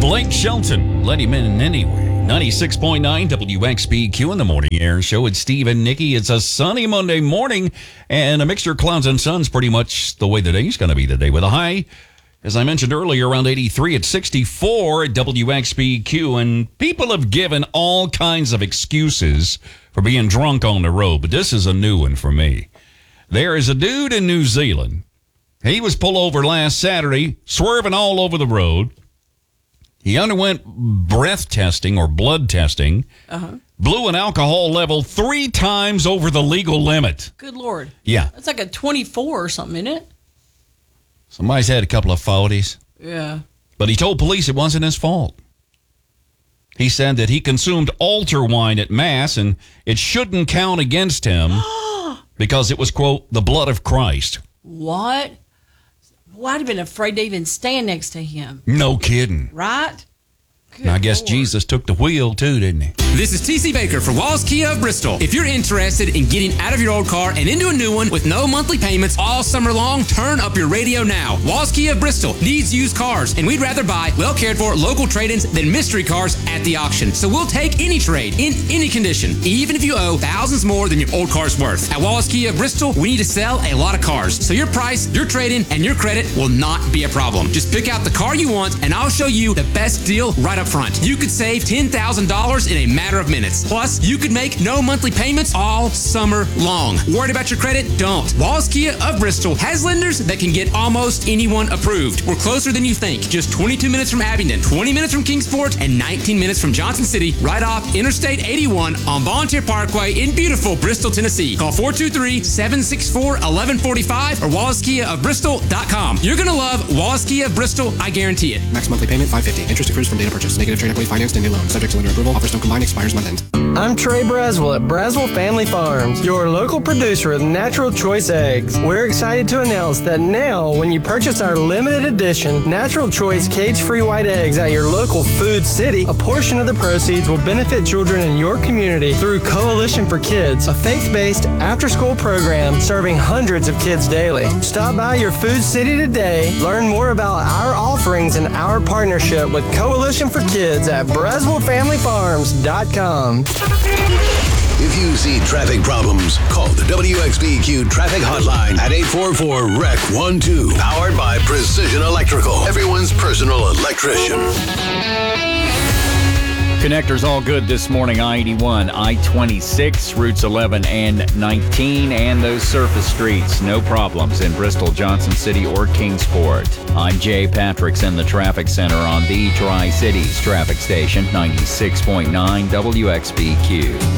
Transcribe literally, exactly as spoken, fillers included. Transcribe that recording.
Blake Shelton. Let him in anyway. ninety-six point nine W X B Q in the morning air show. It's Steve and Nikki. It's a sunny Monday morning and a mixture of clouds and sun's pretty much the way the day's going to be today with a high, as I mentioned earlier, around eighty-three at sixty-four at W X B Q. And people have given all kinds of excuses for being drunk on the road, but this is a new one for me. There is a dude in New Zealand. He was pulled over last Saturday, swerving all over the road. He underwent breath testing or blood testing, uh-huh. blew an alcohol level three times over the legal limit. Good Lord. Yeah. That's like a twenty-four or something, isn't it? Somebody's had a couple of forties. Yeah. But he told police it wasn't his fault. He said that he consumed altar wine at Mass and it shouldn't count against him because it was, quote, the blood of Christ. What? Well, I'd have been afraid to even stand next to him. No kidding. Right? Good And I guess Lord. Jesus took the wheel, too, didn't he? This is T C Baker for Walls Kia of Bristol. If you're interested in getting out of your old car and into a new one with no monthly payments all summer long, turn up your radio now. Walls Kia of Bristol needs used cars, and we'd rather buy well-cared-for local trade-ins than mystery cars at the auction. So we'll take any trade in any condition, even if you owe thousands more than your old car's worth. At Walls Kia of Bristol, we need to sell a lot of cars, so your price, your trade-in, and your credit will not be a problem. Just pick out the car you want, and I'll show you the best deal right up front. You could save ten thousand dollars in a matter of minutes. Plus, you could make no monthly payments all summer long. Worried about your credit? Don't. Walls Kia of Bristol has lenders that can get almost anyone approved. We're closer than you think. Just twenty-two minutes from Abingdon, twenty minutes from Kingsport, and nineteen minutes from Johnson City, right off Interstate eighty-one on Volunteer Parkway in beautiful Bristol, Tennessee. Call four two three, seven six four, one one four five or wallace kia of bristol dot com. You're going to love Wallace Kia of Bristol, I guarantee it. Max monthly payment five hundred fifty dollars. Interest accrues from data purchase. Negative trade equity financed and new loan. Subject to lender approval. Offers don't combine. Expires month end. I'm Trey Braswell at Braswell Family Farms, your local producer of Natural Choice Eggs. We're excited to announce that now, when you purchase our limited edition Natural Choice cage-free white eggs at your local Food City, a portion of the proceeds will benefit children in your community through Coalition for Kids, a faith-based after-school program serving hundreds of kids daily. Stop by your Food City today. Learn more about our offerings and our partnership with Coalition for Kids at braswell family farms dot com. If you see traffic problems, call the W X B Q traffic hotline at eight four four, R E C one two. Powered by Precision Electrical, everyone's personal electrician. Connectors all good this morning. I eighty-one, I twenty-six, routes eleven and nineteen, and those surface streets. No problems in Bristol, Johnson City, or Kingsport. I'm Jay Patrick's in the traffic center on the Tri-Cities traffic station, ninety-six point nine W X B Q.